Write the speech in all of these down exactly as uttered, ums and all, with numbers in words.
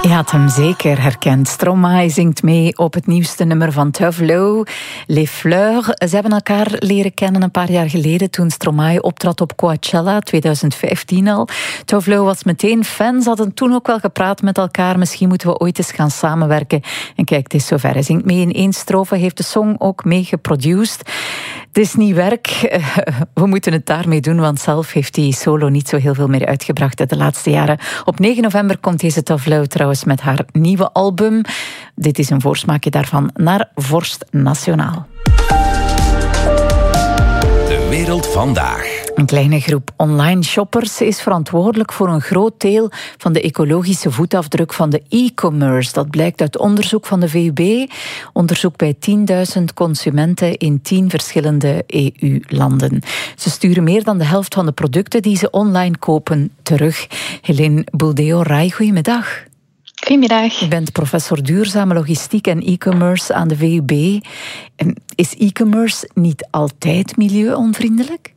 Je had hem zeker herkend. Stromae zingt mee op het nieuwste nummer van Tove Lo, Les Fleurs. Ze hebben elkaar leren kennen een paar jaar geleden toen Stromae optrad op Coachella, twintig vijftien al. Tove Lo was meteen fan. Ze hadden toen ook wel gepraat met elkaar. Misschien moeten we ooit eens gaan samenwerken. En kijk, het is zover. Hij zingt mee in één strofe, heeft de song ook mee geproduced. Het is niet werk. We moeten het daarmee doen, want zelf heeft hij solo niet zo heel veel meer uitgebracht de laatste jaren. Op negen november komt deze Tove Lo trouwens met haar nieuwe album. Dit is een voorsmaakje daarvan naar Vorst Nationaal. De wereld vandaag. Een kleine groep online shoppers is verantwoordelijk voor een groot deel van de ecologische voetafdruk van de e-commerce. Dat blijkt uit onderzoek van de V U B. Onderzoek bij tienduizend consumenten in tien verschillende E U-landen. Ze sturen meer dan de helft van de producten die ze online kopen terug. Helene Buldeo-Rai, goedemiddag. Goedemiddag. U bent professor duurzame logistiek en e-commerce aan de V U B. Is e-commerce niet altijd milieuonvriendelijk?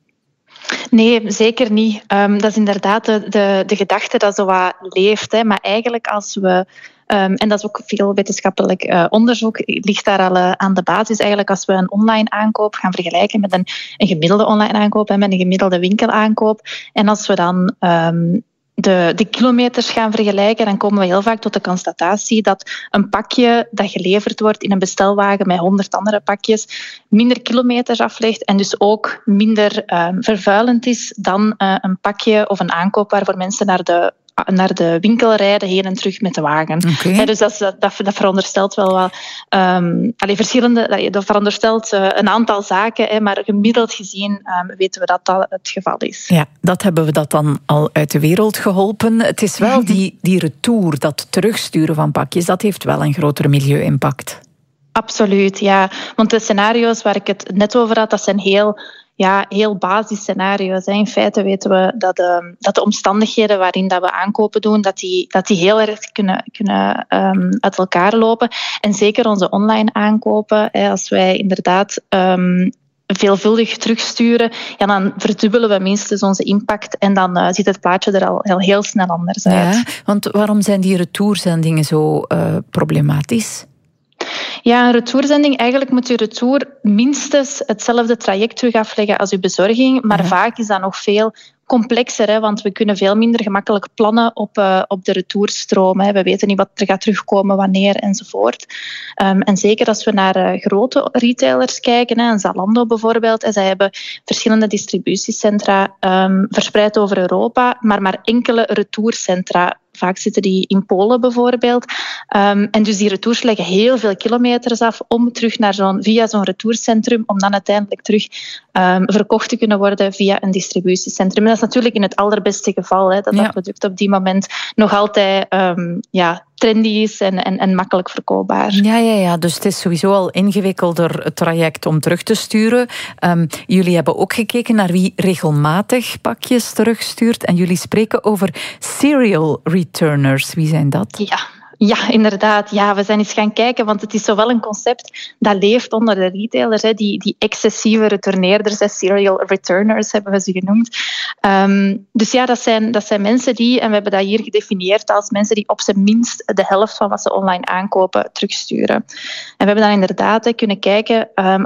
Nee, zeker niet. Um, dat is inderdaad de, de, de gedachte dat zo wat leeft. Hè. Maar eigenlijk als we... Um, en dat is ook veel wetenschappelijk uh, onderzoek, ligt daar al uh, aan de basis. Eigenlijk als we een online aankoop gaan vergelijken met een, een gemiddelde online aankoop en met een gemiddelde winkelaankoop. En als we dan... Um, De, de kilometers gaan vergelijken, dan komen we heel vaak tot de constatatie dat een pakje dat geleverd wordt in een bestelwagen met honderd andere pakjes minder kilometers aflegt en dus ook minder um, vervuilend is dan uh, een pakje of een aankoop waarvoor mensen naar de naar de winkel rijden, heen en terug met de wagen. Okay. Ja, dus dat, dat, dat veronderstelt wel wat... Um, allee, verschillende... Dat veronderstelt uh, een aantal zaken, hè, maar gemiddeld gezien um, weten we dat dat het geval is. Ja, dat hebben we dat dan al uit de wereld geholpen. Het is wel die, die retour, dat terugsturen van pakjes, dat heeft wel een grotere milieu-impact. Absoluut, ja. Want de scenario's waar ik het net over had, dat zijn heel... Ja, heel basisscenario's. In feite weten we dat de, dat de omstandigheden waarin dat we aankopen doen, dat die, dat die heel erg kunnen, kunnen um, uit elkaar lopen. En zeker onze online aankopen, hè, als wij inderdaad um, veelvuldig terugsturen, ja, dan verdubbelen we minstens onze impact en dan uh, ziet het plaatje er al heel, heel snel anders uit. Ja, want waarom zijn die retourzendingen zo uh, problematisch? Ja, een retourzending, eigenlijk moet je retour minstens hetzelfde traject terug afleggen als je bezorging, maar ja. Vaak is dat nog veel complexer, hè, want we kunnen veel minder gemakkelijk plannen op, uh, op de retourstroom. Hè. We weten niet wat er gaat terugkomen, wanneer enzovoort. Um, en zeker als we naar uh, grote retailers kijken, hè, een Zalando bijvoorbeeld, en zij hebben verschillende distributiecentra um, verspreid over Europa, maar maar enkele retourcentra. Vaak zitten die in Polen bijvoorbeeld. Um, en dus die retours leggen heel veel kilometers af om terug naar zo'n, via zo'n retourcentrum, om dan uiteindelijk terug um, verkocht te kunnen worden via een distributiecentrum. En dat is natuurlijk in het allerbeste geval, hè, dat ja. dat product op die moment nog altijd um, ja, trendy is en, en, en makkelijk verkoopbaar. Ja, ja, ja, dus het is sowieso al ingewikkelder het traject om terug te sturen. Um, jullie hebben ook gekeken naar wie regelmatig pakjes terugstuurt en jullie spreken over serial returners. Wie zijn dat? Ja. Ja, inderdaad. Ja, we zijn eens gaan kijken, want het is zowel een concept dat leeft onder de retailers, hè, die, die excessieve retourneerders, hè, serial returners hebben we ze genoemd. Um, dus ja, dat zijn, dat zijn mensen die, en we hebben dat hier gedefinieerd als mensen die op zijn minst de helft van wat ze online aankopen terugsturen. En we hebben dan inderdaad hè, kunnen kijken, um,